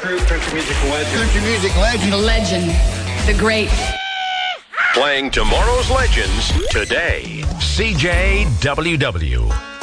true country music legend. Country music legend. The legend. The great. Playing tomorrow's legends today. CJWW.